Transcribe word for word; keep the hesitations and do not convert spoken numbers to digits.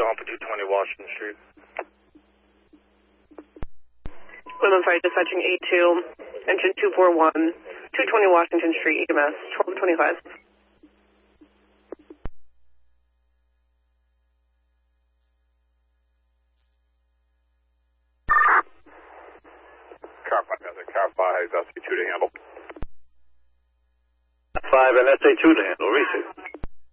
on for two twenty Washington Street. Women Flight dispatching A two, engine two four one, two twenty Washington Street, E M S, twelve twenty-five. Car five, car five, S A two to handle. five and S A two to handle, receive.